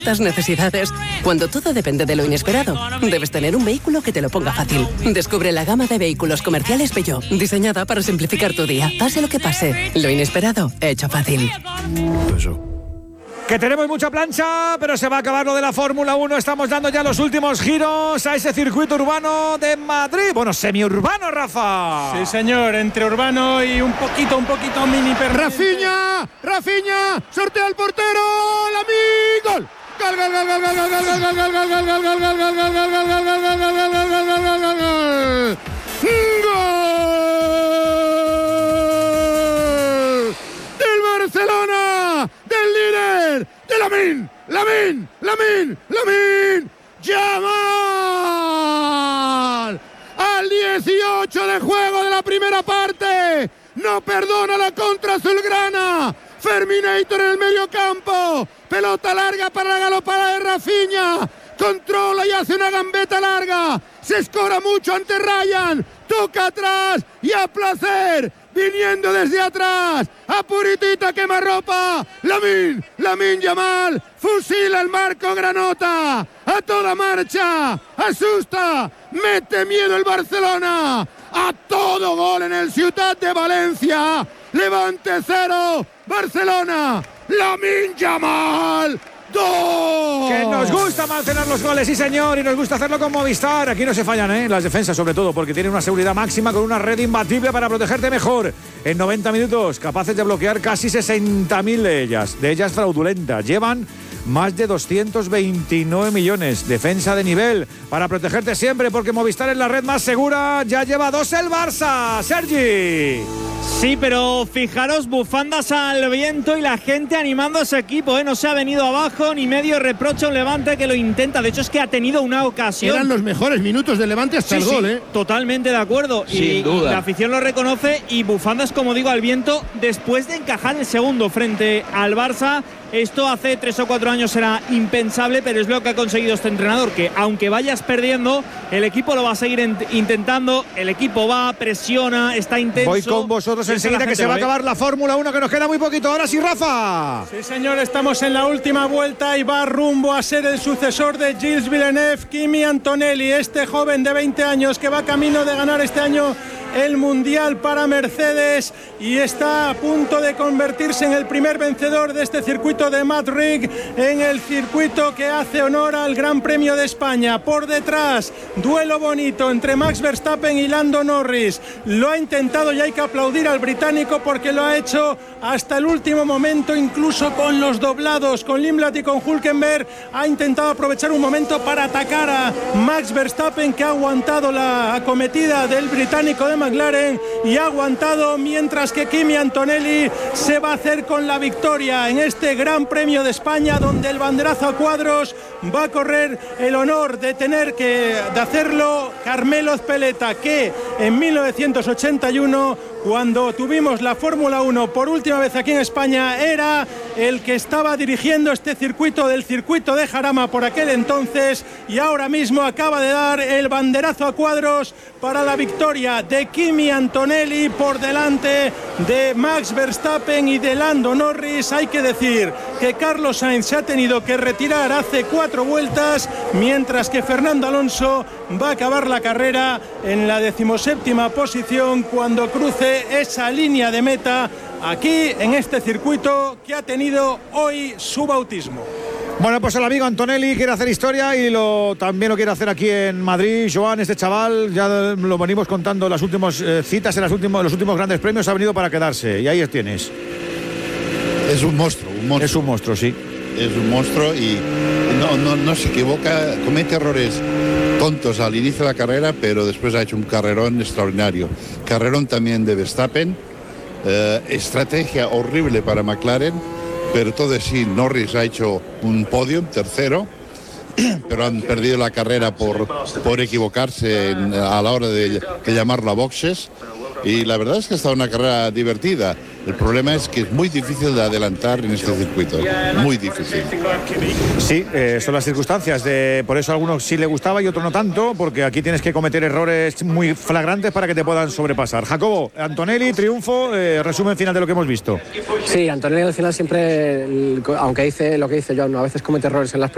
necesidades. Cuando todo depende de lo inesperado, debes tener un vehículo que te lo ponga fácil. Descubre la gama de vehículos comerciales Peugeot, diseñada para simplificar tu día. Pase lo que pase, lo inesperado, hecho fácil. Que tenemos mucha plancha, pero se va a acabar lo de la Fórmula 1. Estamos dando ya los últimos giros a ese circuito urbano de Madrid. Bueno, semiurbano, Rafa. Sí, señor, entre urbano y un poquito mini perdido. Rafinha, sortea al portero, Lamine, gol. Gol. Del Barcelona, del líder, de Lamine Yamal. Al 18 de juego de la primera parte, no perdona la contra azulgrana. Ferminator en el medio campo, pelota larga para la galopada de Rafinha, controla y hace una gambeta larga, se escora mucho ante Ryan, toca atrás y a placer, viniendo desde atrás, a puritita quemarropa, Lamine Yamal, fusila el marco granota, a toda marcha, asusta, mete miedo el Barcelona, a todo gol en el Ciutat de Valencia, Levante 0, Barcelona, Lamine Yamal 2. Que nos gusta mantener los goles, sí señor, y nos gusta hacerlo con Movistar. Aquí no se fallan, las defensas sobre todo, porque tienen una seguridad máxima con una red imbatible para protegerte mejor. En 90 minutos, capaces de bloquear casi 60.000 de ellas fraudulentas. Llevan más de 229 millones. Defensa de nivel para protegerte siempre, porque Movistar es la red más segura. Ya lleva 2 el Barça. Sergi. Sí, pero fijaros, bufandas al viento y la gente animando a ese equipo, No se ha venido abajo ni medio reproche a un Levante que lo intenta. De hecho, es que ha tenido una ocasión. Eran los mejores minutos del Levante hasta el gol, Totalmente de acuerdo. Sin duda. La afición lo reconoce y bufandas, como digo, al viento después de encajar el segundo frente al Barça. Esto hace 3 o 4 años era impensable, pero es lo que ha conseguido este entrenador, que aunque vayas perdiendo, el equipo lo va a seguir intentando, el equipo va, presiona, está intenso. Voy con vosotros enseguida, que se va a acabar la Fórmula 1, que nos queda muy poquito. Ahora sí, Rafa. Sí, señor, estamos en la última vuelta y va rumbo a ser el sucesor de Gilles Villeneuve, Kimi Antonelli, este joven de 20 años que va camino de ganar este año el Mundial para Mercedes y está a punto de convertirse en el primer vencedor de este circuito de Madrid, en el circuito que hace honor al Gran Premio de España. Por detrás, duelo bonito entre Max Verstappen y Lando Norris. Lo ha intentado y hay que aplaudir al británico porque lo ha hecho hasta el último momento, incluso con los doblados, con Limlat y con Hülkenberg. Ha intentado aprovechar un momento para atacar a Max Verstappen, que ha aguantado la acometida del británico de McLaren y ha aguantado, mientras que Kimi Antonelli se va a hacer con la victoria en este Gran Premio de España, donde el banderazo a cuadros va a correr el honor de hacerlo Carmelo Ezpeleta, que en 1981, cuando tuvimos la Fórmula 1 por última vez aquí en España, era el que estaba dirigiendo este circuito, del circuito de Jarama por aquel entonces, y ahora mismo acaba de dar el banderazo a cuadros para la victoria de Kimi Antonelli por delante de Max Verstappen y de Lando Norris. Hay que decir que Carlos Sainz se ha tenido que retirar hace 4 vueltas, mientras que Fernando Alonso va a acabar la carrera en la 17ª posición cuando cruce esa línea de meta aquí en este circuito que ha tenido hoy su bautismo. Bueno, pues el amigo Antonelli quiere hacer historia y también lo quiere hacer aquí en Madrid. Joan, este chaval, ya lo venimos contando las últimas citas en los últimos grandes premios, ha venido para quedarse y ahí tienes. Es un monstruo. Es un monstruo, sí. Es un monstruo y no se equivoca, comete errores tontos al inicio de la carrera, pero después ha hecho un carrerón extraordinario. Carrerón también de Verstappen, estrategia horrible para McLaren, pero todo así. Norris ha hecho un podium, tercero, pero han perdido la carrera por equivocarse a la hora de llamar la boxes. Y la verdad es que ha estado una carrera divertida. El problema es que es muy difícil de adelantar en este circuito, muy difícil. Sí, son las circunstancias. Por eso a algunos sí le gustaba y otros no tanto, porque aquí tienes que cometer errores muy flagrantes para que te puedan sobrepasar. Jacobo, Antonelli, triunfo, resumen final de lo que hemos visto. Sí, Antonelli al final siempre, aunque dice lo que dice John, a veces comete errores en las